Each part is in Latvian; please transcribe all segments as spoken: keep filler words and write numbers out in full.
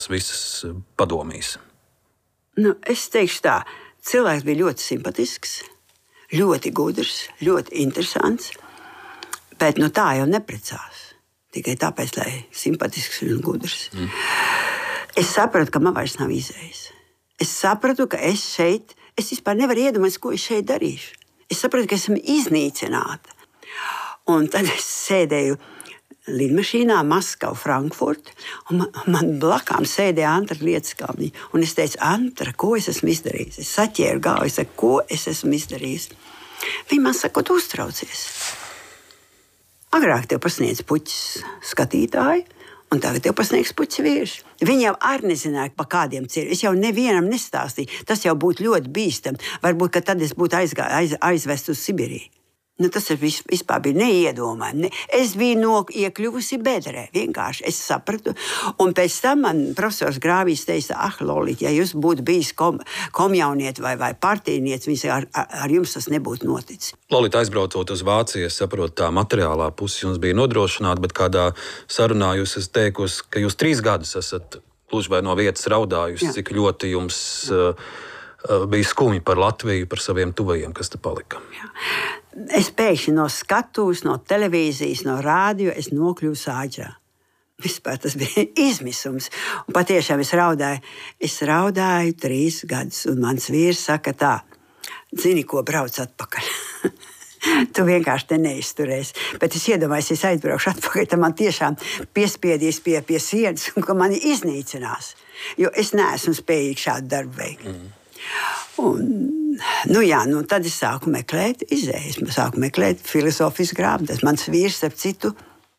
visas padomīs? Nu, es teikšu tā, cilvēks bija ļoti simpatisks, ļoti gudrs, ļoti interesants, bet nu, tā jau neprecās. Tikai tāpēc, lai simpatisks un gudrs. Mm. Es sapratu, ka man vairs nav izējas. Es sapratu, ka es šeit, es vispār nevaru iedomāties, ko es šeit darīšu. Es sapratu, ka esmu iznīcināta. Un tad es sēdēju lidmašīnā, Maskava, Frankfurta, un man, man blakām sēdēja Antra Lietskalniņa. Un es teicu, Antra, ko es esmu izdarījis? Es saķēru galvu, es saku, ko es esmu izdarījis? Viņa man saka, tu uztraucies. Agrāk tev pasniedz puķis skatītāji, un tagad tev pasniegs puķis vīrieši. Viņi jau arī nezināja, pa kādiem ceļiem. Es jau nevienam nestāstīju. Tas jau būtu ļoti bīstami. Varbūt, ka tad es būtu aizgā, aiz, aizvest uz Sibiriju. Nu, tas vispār bija neiedomājami. Ne. Es biju no, iekļuvusi bedrē. Vienkārši es sapratu. Un pēc tam man profesors Grāvīs teica, ah, Lolīt, ja jūs būtu bijis kom, komjaunieti vai, vai partijnieci, ar, ar jums tas nebūtu noticis. Lolīt, aizbraucot uz Vāciju, es saprotu, tā materiālā puse jums bija nodrošināta, bet kādā sarunā jūs esat teikusi, ka jūs trīs gadus esat gluži vai no vietas raudājusi, cik ļoti jums uh, uh, bija skumji par Latviju, par saviem tuvajiem, kas te palika. Jā. Es pēkšņi no skatuves, no televīzijas, no rādio, es nokļuvu Sāģrā. Vispār tas bija izmisums. Un patiešām es raudāju. Es raudāju trīs gadus, un mans vīrs saka tā, zini, ko brauc atpakaļ. Tu vienkārši te neizturēsi. Bet es iedomājos, es aizbraukšu atpakaļ, tad man tiešām piespiedīs pie, pie sienas, un ka mani iznīcinās. Jo es neesmu spējīgs šādu darbu veikt. Mm. Un, nu jā, nu tad es sāku meklēt izējas. Es sāku meklēt filozofijas grāmatas. Mans vīrs, ap citu,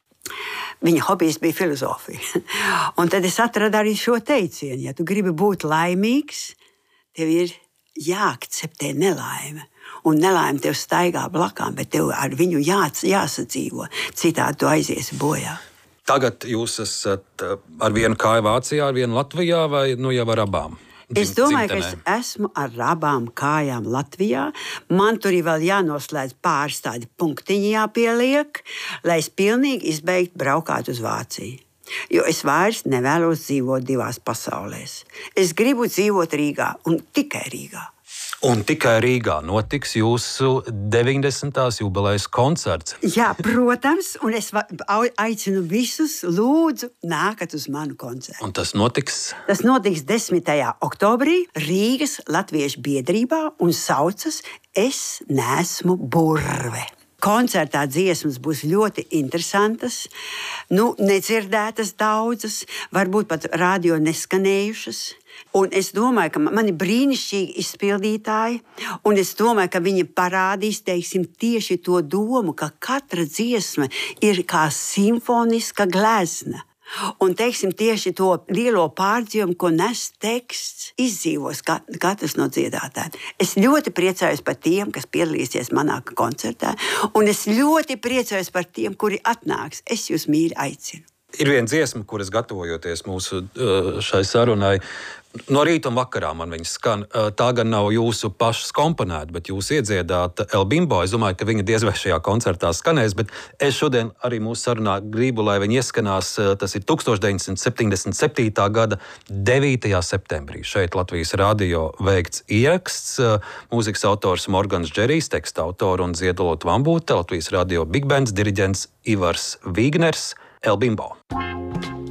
viņa hobijs bija filozofija. Un tad es atradu arī šo teicienu. Ja tu gribi būt laimīgs, tev ir jāakceptē nelaime. Un nelaime tev staigā blakām, bet tev ar viņu jā, jāsadzīvo. Citādi tu aiziesi bojā. Tagad jūs esat ar vienu kāju Vācijā, ar vienu Latvijā vai nu jau ar abām? Es domāju, ka es esmu ar abām kājām Latvijā. Man tur ir vēl jānoslēdz pāris tādi punktiņi jāpieliek, lai es pilnīgi izbeigtu braukāt uz Vāciju. Jo es vairs nevēlos dzīvot divās pasaulēs. Es gribu dzīvot Rīgā un tikai Rīgā. Un tikai Rīgā notiks jūsu deviņdesmitās jubilejas koncerts. Jā, protams, un es aicinu visus, lūdzu, nākat uz manu koncertu. Un tas notiks? Tas notiks desmitajā oktobrī Rīgas Latviešu biedrībā un saucas Es neesmu burve. Koncertā dziesmas būs ļoti interesantas, nu, nedzirdētas daudzas, varbūt pat radio neskanējušas. Un es domāju, ka man ir brīnišķīgi izpildītāji, un es domāju, ka viņi parādīs, teiksim, tieši to domu, ka katra dziesma ir kā simfoniska glezna. Un, teiksim, tieši to lielo pārdzīvumu, ko nes teksts, izdzīvos katrs no dziedātājiem. Es ļoti priecājos par tiem, kas piedalīsies manā koncertā, un es ļoti priecājos par tiem, kuri atnāks. Es jūs mīļi aicinu. Ir viena dziesma, kuras gatavojoties mūsu šai sarunai, no rīta un vakarā man viņas skan. Tā gan nav jūsu pašas komponēta, bet jūs iedziedāt El Bimbo. Es domāju, ka viņa diez vai šajā koncertā skanēs, bet es šodien arī mūsu sarunā gribu, lai viņa ieskanās. Tas ir deviņdesmit septiņdesmit septītā gada devītajā septembrī. Šeit Latvijas radio veikts ieraksts. Mūzikas autors Morgans Džerijs, teksta autora un Ziedolota Vambūte, Latvijas radio bigbands, diriģents Ivars Vīgners, El Bimbo.